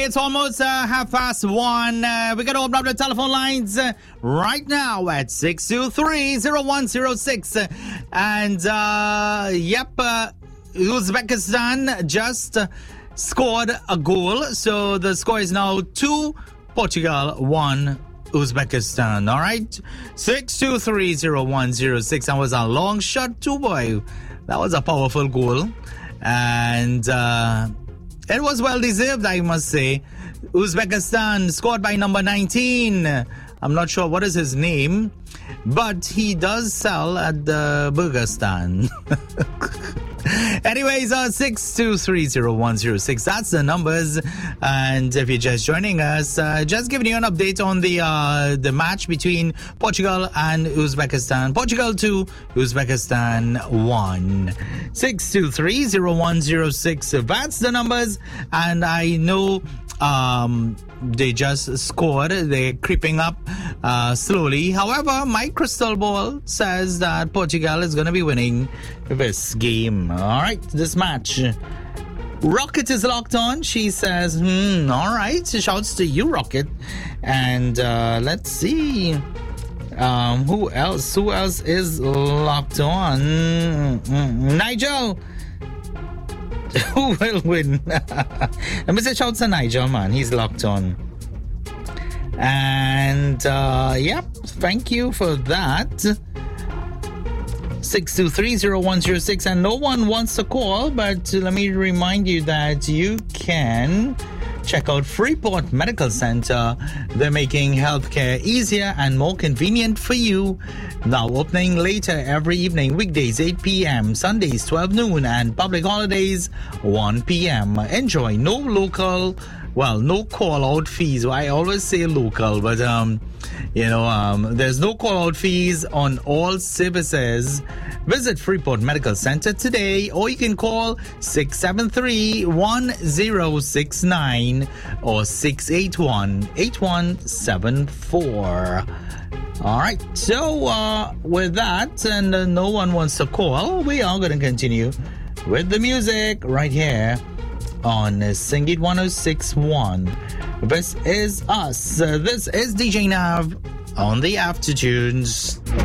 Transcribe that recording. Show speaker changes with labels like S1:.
S1: it's almost 1:30. We're going to open up the telephone lines right now at 623-0106. And, Uzbekistan just scored a goal. So the score is now 2, Portugal 1, Uzbekistan. All right? 623-0106. That was a long shot too, boy. That was a powerful goal. And it was well deserved, I must say. Uzbekistan scored by number 19. I'm not sure what is his name, but he does sell at the burger stand. Anyways, 623-0106. That's the numbers. And if you're just joining us, just giving you an update on the match between Portugal and Uzbekistan. Portugal 2, Uzbekistan 1. 623-0106. That's the numbers. And I know they just scored. They're creeping up slowly. However, my crystal ball says that Portugal is going to be winning this game. All right, this match. Rocket is locked on. She says, all right. Shouts to you, Rocket. And let's see. Who else is locked on? Nigel. Who will win? Let me say shouts to Nigel, man. He's locked on. And, thank you for that. 623-0106. And no one wants to call, but let me remind you that you can check out Freeport Medical Center. They're making healthcare easier and more convenient for you. Now opening later every evening, weekdays 8 p.m., Sundays 12 noon, and public holidays 1 p.m. Enjoy. No call-out fees. I always say local, but there's no call-out fees on all services. Visit Freeport Medical Center today, or you can call 673-1069 or 681-8174. All right, so with that, and no one wants to call, we are going to continue with the music right here on Singit 106.1. This is us. This is DJ Nav on the Aftertunes.